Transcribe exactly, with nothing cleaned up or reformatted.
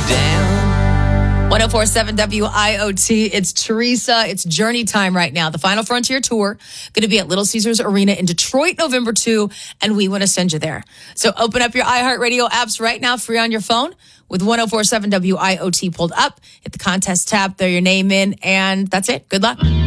down. ten forty-seven W I O T. It's Teresa. It's Journey time right now. The Final Frontier Tour going to be at Little Caesars Arena in Detroit, November second, and we want to send you there. So open up your iHeartRadio apps right now, free on your phone, with ten forty-seven W I O T pulled up. Hit the contest tab, throw your name in, and that's it. Good luck.